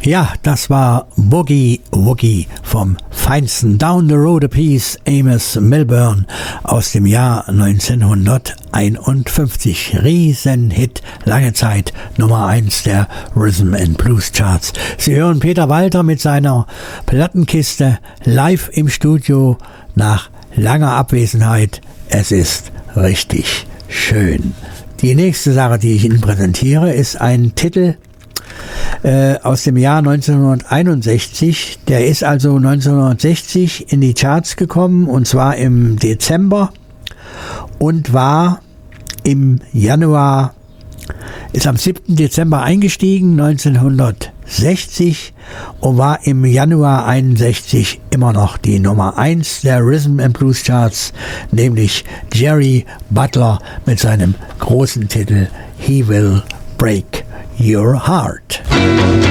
Ja, das war Boogie Woogie vom feinsten Down the Road a Piece Amos Milburn aus dem Jahr 1951. Riesenhit, lange Zeit Nummer 1 der Rhythm and Blues Charts. Sie hören Peter Walter mit seiner Plattenkiste live im Studio nach langer Abwesenheit. Es ist richtig schön. Die nächste Sache, die ich Ihnen präsentiere, ist ein Titel aus dem Jahr 1961. Der ist also 1960 in die Charts gekommen, und zwar im Dezember, und war im Januar, ist am 7. Dezember eingestiegen, 1960, und war im Januar 61 immer noch die Nummer 1 der Rhythm and Blues Charts, nämlich Jerry Butler mit seinem großen Titel He Will Break Your Heart.